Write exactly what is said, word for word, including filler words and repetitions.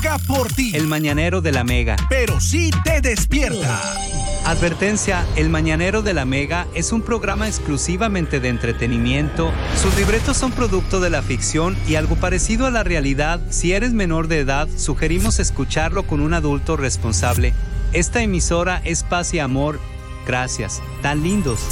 toca por ti. El Mañanero de la Mega. Pero sí te despierta. Advertencia, El Mañanero de la Mega es un programa exclusivamente de entretenimiento. Sus libretos son producto de la ficción y algo parecido a la realidad. Si eres menor de edad, sugerimos escucharlo con un adulto responsable. Esta emisora es paz y amor. Gracias. Tan lindos.